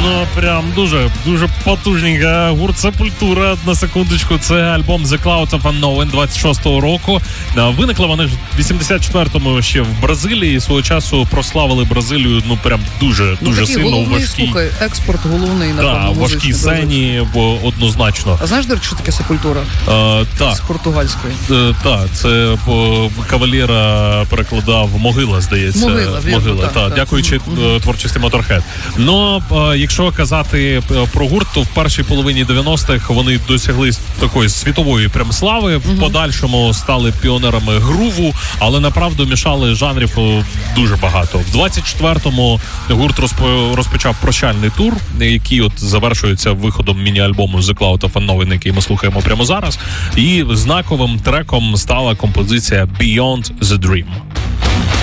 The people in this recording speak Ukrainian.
Ну, прям дуже потужненька. Гурт Сепультура, на секундочку, це альбом The Clouds of Unknown 26-го року. Виникли вони в 84-му ще в Бразилії, свого часу прославили Бразилію, ну, прям дуже сильно у важкій. Слухай, експорт головний, напевно, важкій сцені, бо однозначно. А знаєш, до речі, що таке Сепультура? Так. З португальської. Так, це Кавалєра перекладав Могила, здається. Могила, так. Дякуючи творчості Motorhead. Ну, якщо казати про гурт, то в першій половині 90-х вони досягли такої світової прям слави. В подальшому стали піонерами груву, але направду мішали жанрів дуже багато. В 24-му гурт розпочав прощальний тур, який от завершується виходом міні-альбому The Cloud of Unknown, який ми слухаємо прямо зараз. І знаковим треком стала композиція Beyond the Dream.